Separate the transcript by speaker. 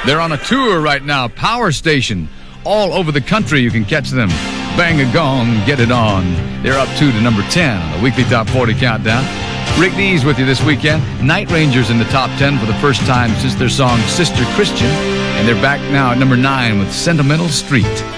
Speaker 1: They're on a tour right now, Power Station. All over the country you can catch them. Bang a gong, get it on. They're up 2 to number 10 on the weekly Top 40 countdown. Rick Dees with you this weekend. Night Rangers in the top 10 for the first time since their song Sister Christian. And they're back now at number 9 with Sentimental Street.